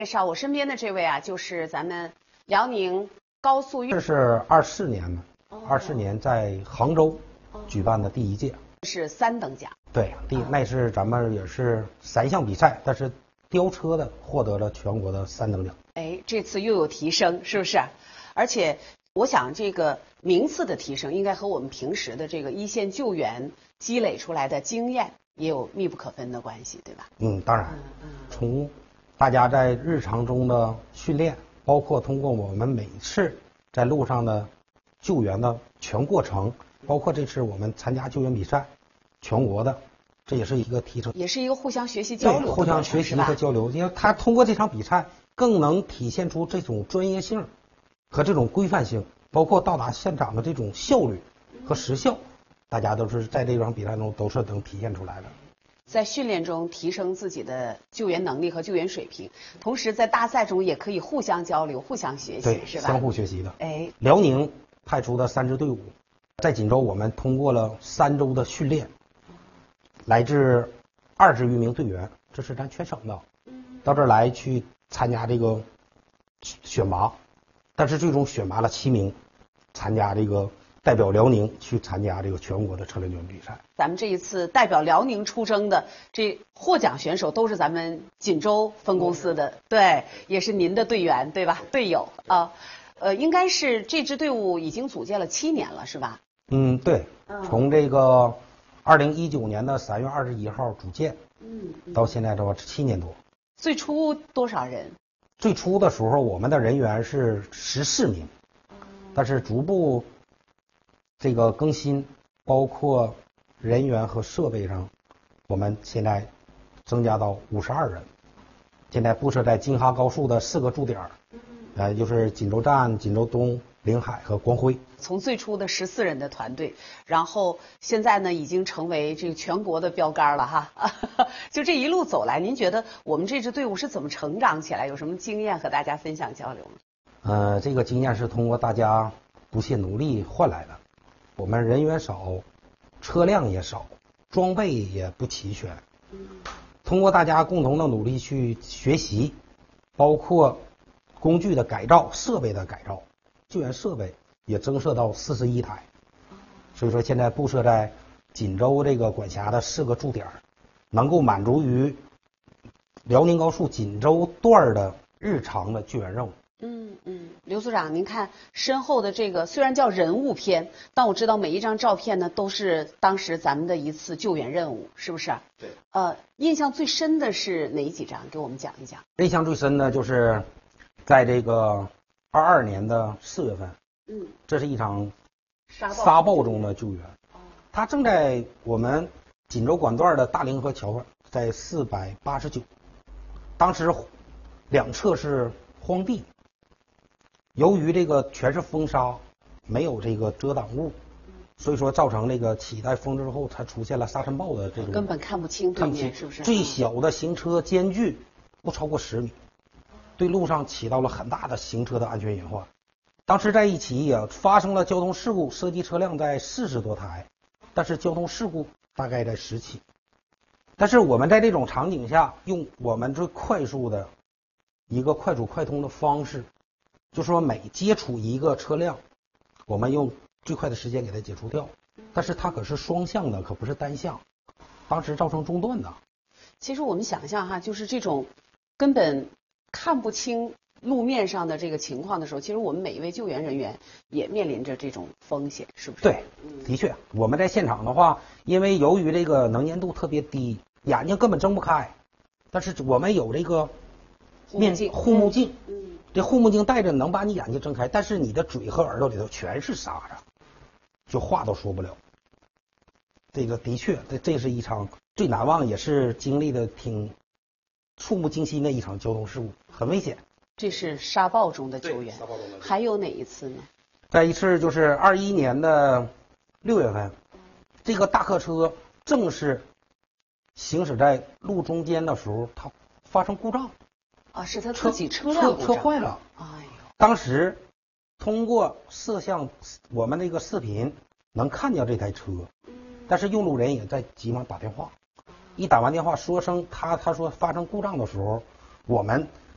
介绍我身边的这位啊，就是咱们辽宁高速运， 这是24年的，24年在杭州举办的第1届， 是3等奖。 对，那是咱们也是3项比赛，但是吊车的获得了全国的3等奖。 哎，这次又有提升，是不是？而且我想这个名次的提升，应该和我们平时的这个一线救援积累出来的经验也有密不可分的关系，对吧？ 当然，从大家在日常中的训练，包括通过我们每次在路上的救援的全过程，包括这次我们参加救援比赛，全国的，这也是一个提升， 也是一个互相学习交流， 互相学习和交流。因为他通过这场比赛，更能体现出这种专业性和这种规范性，包括到达现场的这种效率和时效，大家都是在这场比赛中都是能体现出来的。 在训练中提升自己的救援能力和救援水平，同时在大赛中也可以互相交流、互相学习， 对， 是吧？ 相互学习的。 哎， 辽宁派出的3支队伍，在锦州我们通过了3周的训练，来自20余名队员，这是咱全省的，到这儿来去参加这个选拔，但是最终选拔了7名，参加这个代表辽宁去参加这个全国的车轮救援比赛。 咱们这一次代表辽宁出征的这获奖选手都是咱们锦州分公司的，对，也是您的队员，对吧？队友啊，应该是这支队伍已经组建了7年了，是吧？ 对，从这个2019年的3月21号组建，到现在的话7年多。 最初多少人？ 最初的时候，我们的人员是14名，但是逐步这个更新，包括人员和设备上，我们现在增加到52人。现在布设在京哈高速的4个驻点，就是锦州站、锦州东、临海和光辉。 从最初的14人的团队，然后现在呢已经成为这个全国的标杆了哈。就这一路走来，您觉得我们这支队伍是怎么成长起来？有什么经验和大家分享交流吗？ 这个经验是通过大家不懈努力换来的。我们人员少，车辆也少，装备也不齐全。通过大家共同的努力去学习，包括工具的改造、设备的改造，救援设备也增设到41台。所以说现在布设在锦州这个管辖的4个驻点，能够满足于辽宁高速锦州段的日常的救援任务。 刘组长，您看身后的这个虽然叫人物片，但我知道每一张照片呢都是当时咱们的一次救援任务，是不是？ 对。 印象最深的是哪几张？给我们讲一讲。 印象最深的就是在这个22年的4月份，这是一场沙暴中的救援。它正在我们锦州管段的大凌河桥在489，当时两侧是荒地。由于这个全是风沙，没有这个遮挡物，所以说造成这个起带风之后，才出现了沙尘暴的这种， 根本看不清对面是不是？ 最小的行车间距不超过10米，对路上起到了很大的行车的安全隐患。当时在一起也发生了交通事故，涉及车辆在40多台，但是交通事故大概在10起。但是我们在这种场景下，用我们最快速的一个快主快通的方式，就说每接触一个车辆，我们用最快的时间给它解除掉，但是它可是双向的，可不是单向，当时造成中断的。 其实我们想象哈，就是这种根本看不清路面上的这个情况的时候，其实我们每一位救援人员也面临着这种风险，是不是？ 对，的确，我们在现场的话，因为由于这个能见度特别低，眼睛根本睁不开，但是我们有这个护目镜，这护目镜戴着能把你眼睛睁开，但是你的嘴和耳朵里头全是沙子，就话都说不了。这个的确，这是一场最难忘，也是经历的挺触目惊心的一场交通事故，很危险。 这是沙暴中的救援，还有哪一次呢？ 再一次就是21年的6月份，这个大客车正是行驶在路中间的时候，它发生故障。 是他自己车辆车坏了。 哎呦！ 当时通过摄像我们那个视频能看见这台车，但是用路人也在急忙打电话，一打完电话说声他说发生故障的时候，我们